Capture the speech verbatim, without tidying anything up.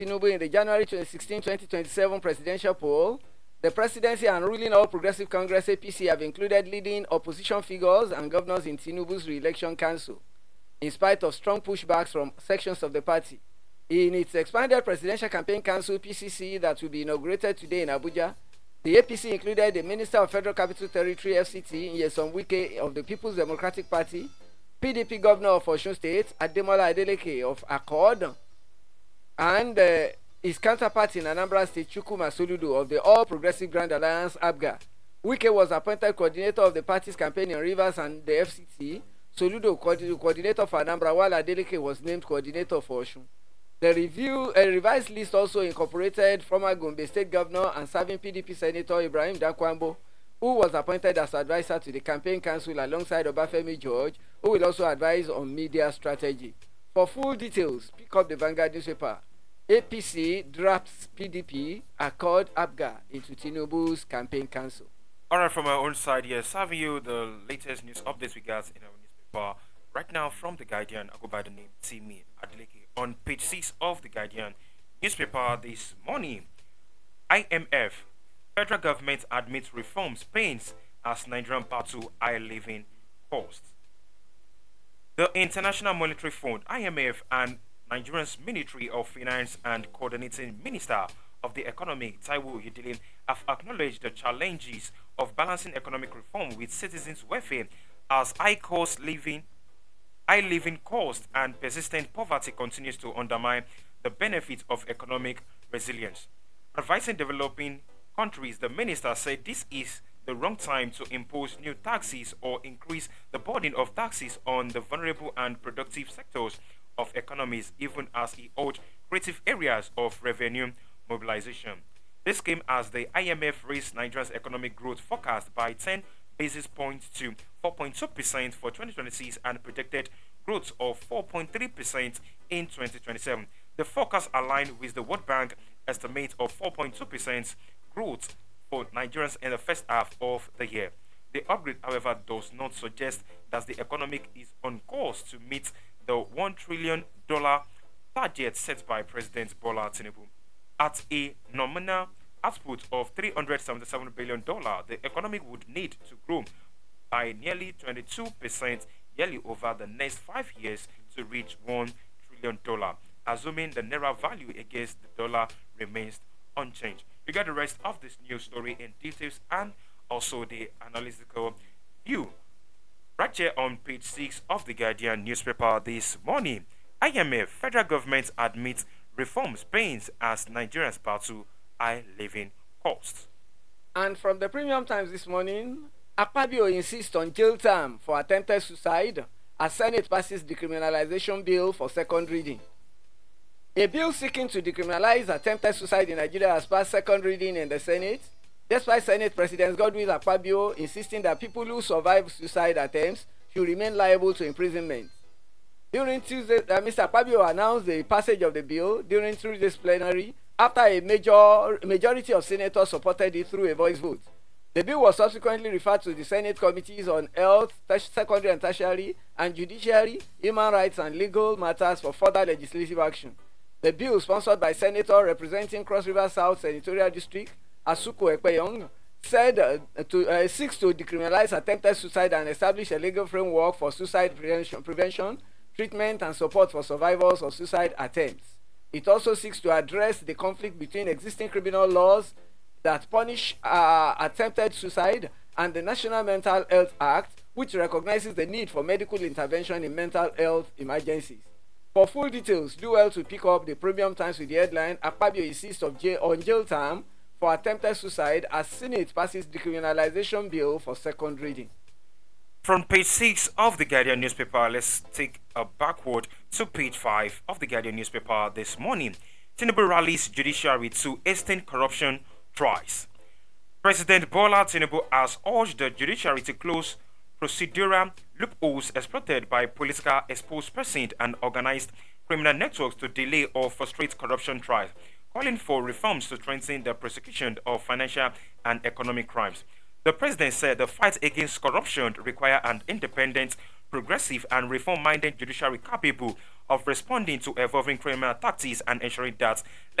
Tinubu in the January twenty sixteen twenty twenty-seven presidential poll, the presidency and ruling All Progressive Congress A P C have included leading opposition figures and governors in Tinubu's re-election council, in spite of strong pushbacks from sections of the party. In its expanded Presidential Campaign Council P C C that will be inaugurated today in Abuja, the A P C included the Minister of Federal Capital Territory F C T, Nyesom Wike of the People's Democratic Party, P D P Governor of Osun State, Ademola Adeleke of Accord, and uh, his counterpart in Anambra State, Chukwuma Soludo of the All Progressive Grand Alliance, A B G A. Wike was appointed coordinator of the party's campaign in Rivers and the F C T, Soludo co- coordinator for Anambra, while Adeleke was named coordinator for Osun. The review, a revised list also incorporated former Gombe State Governor and serving P D P Senator Ibrahim Dakwambo, who was appointed as advisor to the campaign council alongside Obafemi George, who will also advise on media strategy. For full details, pick up the Vanguard newspaper. A P C drafts P D P, Accord, A B G A into Tinubu's campaign council. Alright, from our own side here, serving you the latest news updates we got in our newspaper. Right now, from The Guardian, I go by the name Timi Adeleke. On page six of The Guardian newspaper this morning, I M F, federal government admits reforms pains as Nigerian battle high living costs. The International Monetary Fund, I M F, and Nigeria's Ministry of Finance and Coordinating Minister of the Economy, Taiwo Oyedele, have acknowledged the challenges of balancing economic reform with citizens' welfare as high cost living High living costs and persistent poverty continues to undermine the benefits of economic resilience. Advising developing countries, the minister said this is the wrong time to impose new taxes or increase the burden of taxes on the vulnerable and productive sectors of economies, even as he urged creative areas of revenue mobilization. This came as the I M F raised Nigeria's economic growth forecast by ten basis points to four point two percent for twenty twenty-six and predicted growth of four point three percent in twenty twenty-seven. The forecast aligned with the World Bank estimate of four point two percent growth for Nigerians in the first half of the year. The upgrade, however, does not suggest that the economy is on course to meet the one trillion dollars target set by President Bola Tinubu. At a nominal output of three hundred seventy-seven billion dollars, the economy would need to grow by nearly twenty-two percent yearly over the next five years to reach one trillion dollars, assuming the Naira value against the dollar remains unchanged. You get the rest of this news story in details and also the analytical view right here on page six of the Guardian newspaper this morning. I M F, federal government admits reforms pains as Nigerians battle high living costs. And from the Premium Times this morning, Akpabio insists on jail term for attempted suicide as Senate passes decriminalization bill for second reading. A bill seeking to decriminalize attempted suicide in Nigeria has passed second reading in the Senate, despite Senate President Godwin Akpabio insisting that people who survive suicide attempts should remain liable to imprisonment. During Tuesday, uh, Mister Akpabio announced the passage of the bill during Tuesday's plenary after a major majority of senators supported it through a voice vote. The bill was subsequently referred to the Senate Committees on Health, Secondary and Tertiary, and Judiciary, Human Rights and Legal Matters for further legislative action. The bill, sponsored by Senator representing Cross River South Senatorial District, Asuku Ekpeyong, said uh, to uh, seeks to decriminalize attempted suicide and establish a legal framework for suicide prevention, prevention, treatment, and support for survivors of suicide attempts. It also seeks to address the conflict between existing criminal laws that punish uh, attempted suicide and the National Mental Health Act, which recognizes the need for medical intervention in mental health emergencies. For full details, do well to pick up the Premium Times with the headline, Akpabio insists of jail, on jail term for attempted suicide as Senate passes decriminalization bill for second reading. From page six of the Guardian newspaper, let's take a backward to page five of the Guardian newspaper this morning. Tinubu rallies judiciary to extend corruption trials. President Bola Tinubu has urged the judiciary to close procedural loopholes exploited by political exposed persons and organized criminal networks to delay or frustrate corruption trials, calling for reforms to strengthen the prosecution of financial and economic crimes. The president said the fight against corruption requires an independent progressive and reform-minded judiciary capable of responding to evolving criminal tactics and ensuring that